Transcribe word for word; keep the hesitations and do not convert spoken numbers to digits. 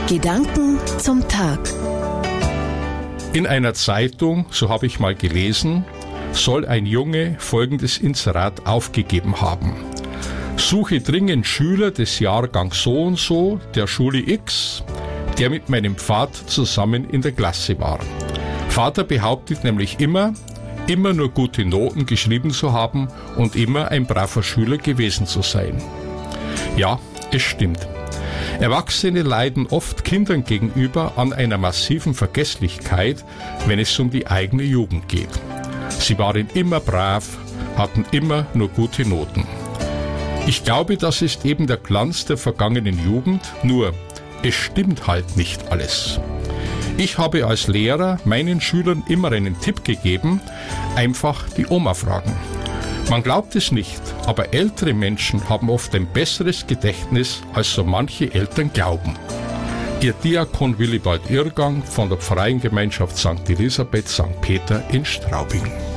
Gedanken zum Tag. In einer Zeitung, so habe ich mal gelesen, soll ein Junge folgendes Inserat aufgegeben haben. Suche dringend Schüler des Jahrgangs so und so der Schule X, der mit meinem Vater zusammen in der Klasse war. Vater behauptet nämlich immer, immer nur gute Noten geschrieben zu haben und immer ein braver Schüler gewesen zu sein. Ja, es stimmt. Erwachsene leiden oft Kindern gegenüber an einer massiven Vergesslichkeit, wenn es um die eigene Jugend geht. Sie waren immer brav, hatten immer nur gute Noten. Ich glaube, das ist eben der Glanz der vergangenen Jugend, nur es stimmt halt nicht alles. Ich habe als Lehrer meinen Schülern immer einen Tipp gegeben, einfach die Oma fragen. Man glaubt es nicht, aber ältere Menschen haben oft ein besseres Gedächtnis, als so manche Eltern glauben. Ihr Diakon Willibald Irrgang von der Pfarreiengemeinschaft Sankt Elisabeth Sankt Peter in Straubing.